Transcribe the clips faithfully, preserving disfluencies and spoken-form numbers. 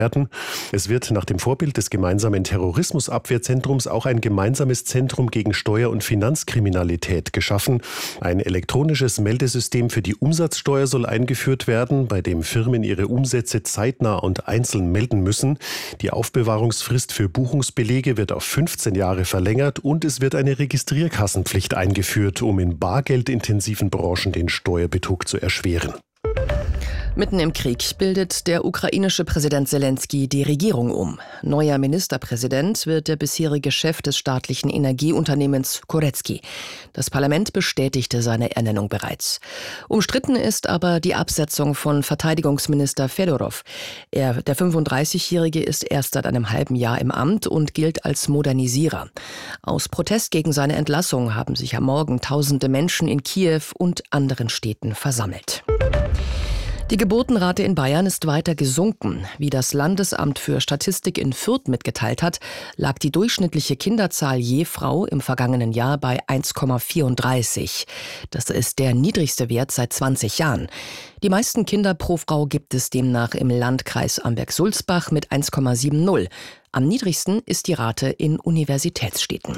werden. Es wird nach dem Vorbild des gemeinsamen Terrorismusabwehrzentrums auch ein gemeinsames Zentrum gegen Steuer- und Finanzkriminalität geschaffen. Ein elektronisches Meldesystem für die Umsatzsteuer soll eingeführt werden, bei dem Firmen ihre Umsätze zeitnah und einzeln melden müssen. Die Aufbewahrungsfrist für Buchungsbelege wird auf fünfzehn Jahre verlängert und es wird eine Registrierkassenpflicht eingeführt, um in bargeldintensiven Branchen den Steuerbetrug zu erschweren. Mitten im Krieg bildet der ukrainische Präsident Selenskyj die Regierung um. Neuer Ministerpräsident wird der bisherige Chef des staatlichen Energieunternehmens Koretski. Das Parlament bestätigte seine Ernennung bereits. Umstritten ist aber die Absetzung von Verteidigungsminister Fedorov. Er, der fünfunddreißigjährige, ist erst seit einem halben Jahr im Amt und gilt als Modernisierer. Aus Protest gegen seine Entlassung haben sich am Morgen tausende Menschen in Kiew und anderen Städten versammelt. Die Geburtenrate in Bayern ist weiter gesunken. Wie das Landesamt für Statistik in Fürth mitgeteilt hat, lag die durchschnittliche Kinderzahl je Frau im vergangenen Jahr bei eins Komma vierunddreißig. Das ist der niedrigste Wert seit zwanzig Jahren. Die meisten Kinder pro Frau gibt es demnach im Landkreis Amberg-Sulzbach mit eins Komma siebzig. Am niedrigsten ist die Rate in Universitätsstädten.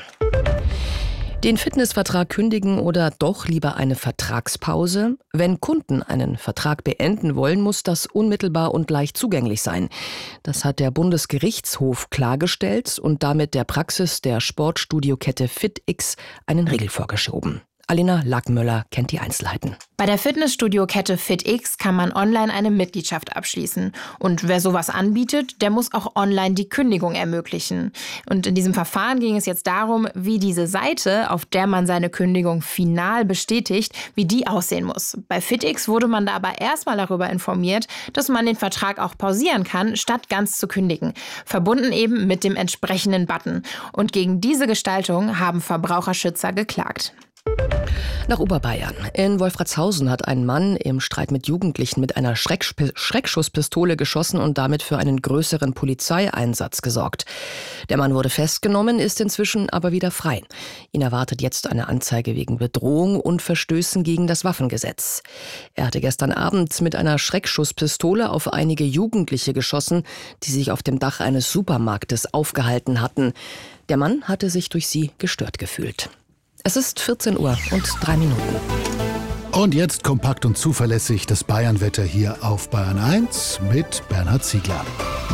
Den Fitnessvertrag kündigen oder doch lieber eine Vertragspause? Wenn Kunden einen Vertrag beenden wollen, muss das unmittelbar und leicht zugänglich sein. Das hat der Bundesgerichtshof klargestellt und damit der Praxis der Sportstudiokette FitX einen Riegel vorgeschoben. Alina Lackmöller kennt die Einzelheiten. Bei der Fitnessstudio-Kette FitX kann man online eine Mitgliedschaft abschließen. Und wer sowas anbietet, der muss auch online die Kündigung ermöglichen. Und in diesem Verfahren ging es jetzt darum, wie diese Seite, auf der man seine Kündigung final bestätigt, wie die aussehen muss. Bei FitX wurde man da aber erstmal darüber informiert, dass man den Vertrag auch pausieren kann, statt ganz zu kündigen. Verbunden eben mit dem entsprechenden Button. Und gegen diese Gestaltung haben Verbraucherschützer geklagt. Nach Oberbayern. In Wolfratshausen hat ein Mann im Streit mit Jugendlichen mit einer Schreck- Schreckschusspistole geschossen und damit für einen größeren Polizeieinsatz gesorgt. Der Mann wurde festgenommen, ist inzwischen aber wieder frei. Ihn erwartet jetzt eine Anzeige wegen Bedrohung und Verstößen gegen das Waffengesetz. Er hatte gestern Abend mit einer Schreckschusspistole auf einige Jugendliche geschossen, die sich auf dem Dach eines Supermarktes aufgehalten hatten. Der Mann hatte sich durch sie gestört gefühlt. Es ist vierzehn Uhr und drei Minuten. Und jetzt kompakt und zuverlässig das Bayernwetter hier auf Bayern eins mit Bernhard Ziegler.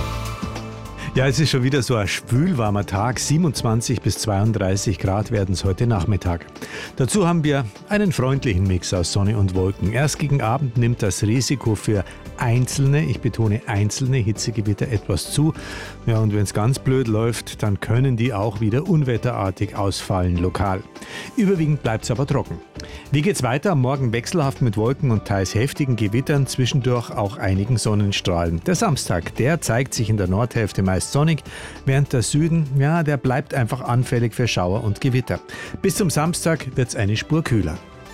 Ja, es ist schon wieder so ein schwülwarmer Tag. siebenundzwanzig bis zweiunddreißig Grad werden es heute Nachmittag. Dazu haben wir einen freundlichen Mix aus Sonne und Wolken. Erst gegen Abend nimmt das Risiko für einzelne, ich betone einzelne Hitzegewitter etwas zu. Ja, und wenn es ganz blöd läuft, dann können die auch wieder unwetterartig ausfallen lokal. Überwiegend bleibt es aber trocken. Wie geht's weiter? Am Morgen wechselhaft mit Wolken und teils heftigen Gewittern, zwischendurch auch einigen Sonnenstrahlen. Der Samstag, der zeigt sich in der Nordhälfte meist sonnig, während der Süden, ja, der bleibt einfach anfällig für Schauer und Gewitter. Bis zum Samstag wird's eine Spur kühler.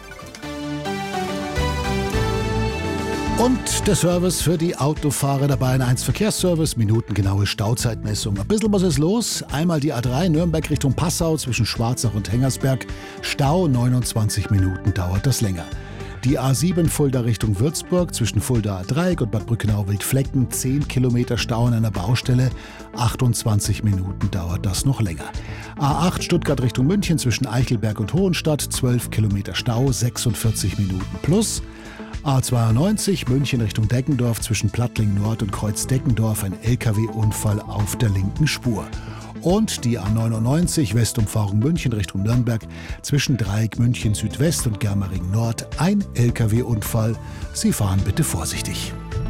Und der Service für die Autofahrer, der Bayern eins Verkehrsservice, minutengenaue Stauzeitmessung. Ein bisschen was ist los. Einmal die A drei Nürnberg Richtung Passau zwischen Schwarzach und Hengersberg. Stau, neunundzwanzig Minuten dauert das länger. Die A sieben Fulda Richtung Würzburg zwischen Fulda A drei und Bad Brückenau-Wildflecken. zehn Kilometer Stau an einer Baustelle. achtundzwanzig Minuten dauert das noch länger. A acht Stuttgart Richtung München zwischen Eichelberg und Hohenstadt. zwölf Kilometer Stau, sechsundvierzig Minuten plus. A zweiundneunzig München Richtung Deggendorf zwischen Plattling Nord und Kreuz Deggendorf, ein L K W-Unfall auf der linken Spur. Und die A neunundneunzig Westumfahrung München Richtung Nürnberg zwischen Dreieck München Südwest und Germering Nord, ein L K W-Unfall. Sie fahren bitte vorsichtig.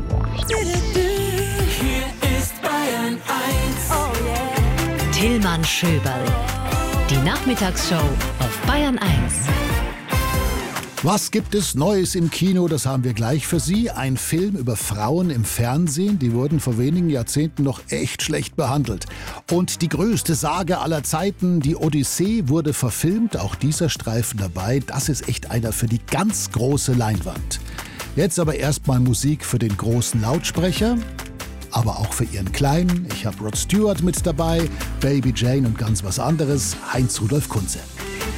Hier ist Bayern eins. Oh yeah. Tillmann Schöberl. Die Nachmittagsshow auf Bayern eins. Was gibt es Neues im Kino? Das haben wir gleich für Sie. Ein Film über Frauen im Fernsehen. Die wurden vor wenigen Jahrzehnten noch echt schlecht behandelt. Und die größte Sage aller Zeiten, die Odyssee, wurde verfilmt. Auch dieser Streifen dabei. Das ist echt einer für die ganz große Leinwand. Jetzt aber erstmal Musik für den großen Lautsprecher. Aber auch für Ihren Kleinen. Ich habe Rod Stewart mit dabei, Baby Jane und ganz was anderes. Heinz Rudolf Kunze.